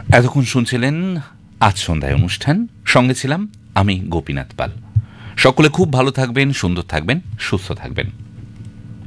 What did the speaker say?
এতক্ষণ শুনছিলেন আজ সন্ধ্যায় অনুষ্ঠান, সঙ্গে ছিলাম আমি গোপীনাথ পাল। সকলে খুব ভালো থাকবেন, সুন্দর থাকবেন, সুস্থ থাকবেন।